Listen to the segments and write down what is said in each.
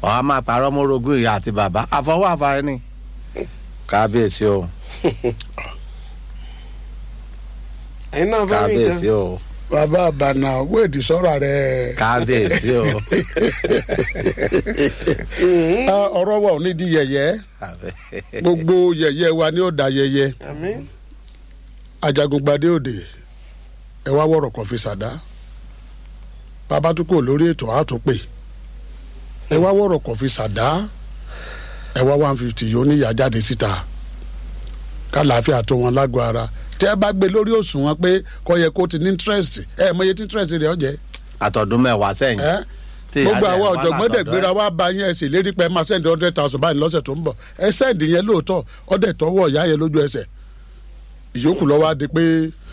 ọ̀hún a máa parọ́ mọ́rogún ìyá àti bàbá àfọwọ́ àfààní ni kábíyèsí o kábíyèsí o bàbá àbànà wéèdì sọ́ra rẹ̀. kábíyèsí o. ọ̀rọ̀ wa ò ní di yẹ̀yẹ́ gbogbo yẹ̀yẹ́ wa ni ó da yẹ̀yẹ́ Ajagungbadé òde ẹ wá wọ̀rọ̀ kan fi ṣàdá bàbá tó kò lórí ètò àtúnpè ẹ wá wọ̀rọ̀ kan fi ṣàdá ẹ wá 150 yóò níyà jáde síta kálàáfíà tó wọn lágọ̀ ara tẹ ẹ bá gbé lórí òṣùwọ̀n pé kò yẹ kó ti ní interest ẹ mọ iye tí interest rẹ̀ ọ̀jẹ̀. àtọ̀dún mẹ́wàá sẹ́yìn. gbogbo àwọn ọ̀jọ̀gbọ́n dẹ̀ gbéra wá bá yín ẹ sì lérí pé ẹ máa send 100,000 báyìí lọ́sẹ̀ tó ń bọ̀ ẹ send yẹn lóòótọ́ ọ̀dẹ̀ tọwọ́ ìyá yẹn lójú ẹsẹ̀ ìyókù lọ́wọ́ á di pé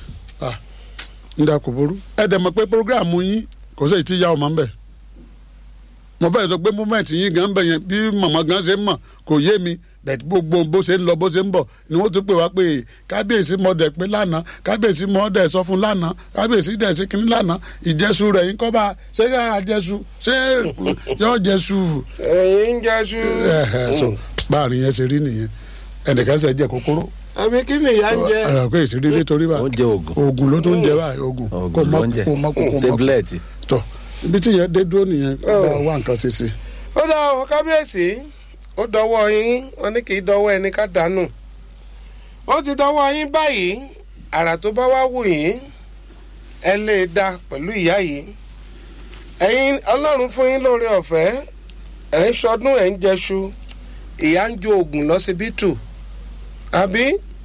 ń dà kò burú ẹ dẹ̀ mọ̀ pé program yín kò sí ìtìyà ọmọ ń bẹ̀ mo fẹ́ sọ pé movement yín gan bẹ̀ yẹn bí màmá gan ṣe ń mọ̀ kò yé mi bẹ́ẹ̀ gbogbo bó ṣe ń lọ bó ṣe ń bọ̀ ni wọ́n tún pè wá pé kábíyèsí mọ̀ dẹ̀ pé lánàá kábíyèsí mọ̀ dẹ̀ sọ fún lánàá kábíyèsí dẹ̀ sí kínní lánàá ìjẹ́sù rẹ̀ yín kọ́ bá ṣé yàrá jẹ́sù ṣé yọ jẹ́sù. ẹ̀yin jẹ́sù. so báàrin yẹn ṣe rí nìyẹn ẹnìkan ṣe jẹ kókóró. àbí kí ni ìyá ń jẹ. kò èsì rí nítorí báyìí. oúnjẹ oògùn. oògùn ló tún ń jẹ báyìí oògùn. oògùn ló ń jẹ tébílẹ̀tì. tọ ibi tí yẹn dé dúró nìyẹn bá wà nǹkan ṣe sí. ó dá ọ kábíyèsí ó dọwọ́ yín wọn ní kì í dọwọ́ ẹni ká dànù ó ti dọwọ́ yín báyìí àrà tó bá wá wù yín ẹ lè dá pẹ̀lú ìyá yìí ẹ̀yin Ọlọ́run fún yín lóore ọ̀fẹ́ ẹ̀ ń ṣọdún ẹ̀ ń jẹṣu ìyá ń jó oògùn lọ́sibítù àbí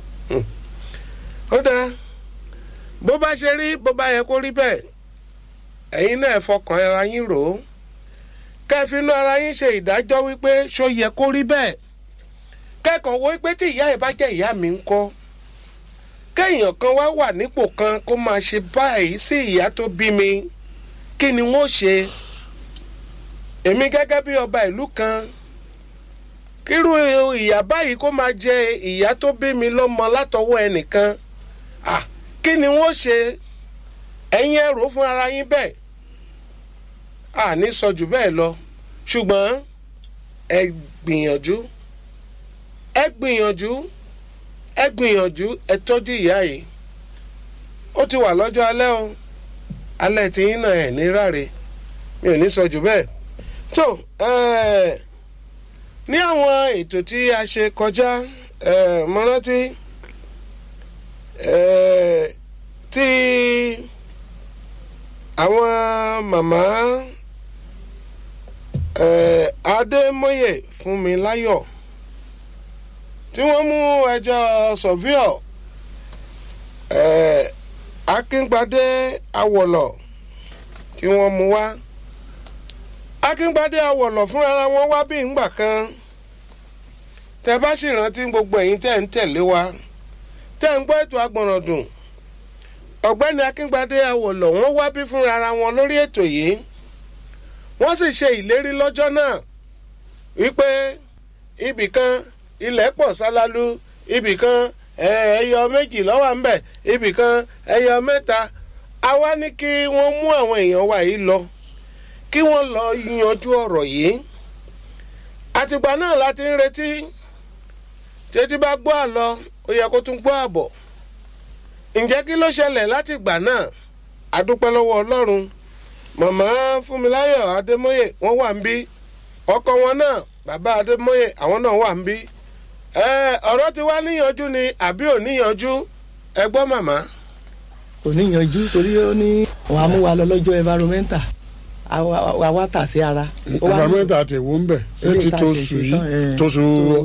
ó dá bó bá ṣe rí bó bá yẹ kó rí bẹ́ẹ̀ ẹ̀yin náà fọkàn ara yín rò ó kẹfínú ara yín ṣe ìdájọ́ wípé ṣó yẹ kó rí bẹ́ẹ̀ kẹ́kọ̀ọ́ wo wípé tí ìyá ẹ̀ bá jẹ́ ìyá mi ń kọ́ kéèyàn kan wá wà nípò kan kó máa ṣe báyìí sí ìyá tó bí mi kí ni wọ́n ṣe èmi gẹ́gẹ́ bí ọba ìlú kan kírú ìyá báyìí kó máa jẹ ìyá tó bí mi lọ́mọ látọwọ́ ẹnìkan kí ni wọ́n ṣe ẹ̀yin ẹ rò fún ara yín bẹ́ẹ̀ ní sọ jù bẹ́ẹ̀ lọ ṣùgbọ́n ẹ gbìyànjú ẹ tọ́jú ìyá yìí ó ti wà lọ́jọ́ alẹ́ o alẹ́ tí yín náà ẹ̀ ní ráre mi ò ní sọ jù bẹ́ẹ̀ tó ní àwọn ètò tí a ṣe kọjá mo rántí tí àwọn màmá Adémọ́yè Fúnmiláyọ̀ tí wọ́n mú ẹjọ́ sọ̀víọ̀ Akíngbadé Awọ̀lọ̀ kí wọ́n mú wá Akíngbadé Awọ̀lọ̀ fúnra wọn wá bí ìgbà kan tẹ́ bá sì rántí gbogbo ẹ̀yin tẹ́ ń tẹ̀lé wa tẹ́ ń gbọ́ ètò Agbọ̀nràndùn ọ̀gbẹ́ni Akíngbadé Awọ̀lọ̀ wọ́n wá bí fúnra wọn lórí ètò yìí wọ́n sì ṣe ìlérí lọ́jọ́ náà wípé ibìkan ilẹ̀ pọ̀ sálálú ibìkan ẹyọ méjì ló wà ńbẹ̀ ibìkan ẹyọ mẹ́ta àwa ní kí wọ́n mú àwọn èèyàn wa yìí lọ kí wọ́n lọ yanjú ọ̀rọ̀ yìí àtìgbà náà láti ń retí tètè bá gbọ́ àlọ ó yẹ kó tún gbọ́ àbọ̀ ǹjẹ́ kí ló ṣẹlẹ̀ láti ìgbà náà a dúpẹ́ lọ́wọ́ Ọlọ́run màmá Fúnmiláyọ̀ Adémọ́yè wọ́n wà ń bí ọkọ wọn náà bàbá Adémọ́yè àwọn náà wà ń bí ọ̀rọ̀ ti wá níyanjú ni àbí ò níyanjú ẹ gbọ́ màmá. kò níyanjú torí ó ní wọn á mú wa lọ lọ́jọ́ environmental àwa tà sí ara. environmental àti ìwò ń bẹ̀ ẹ ti tó sùn yìí tó sùn.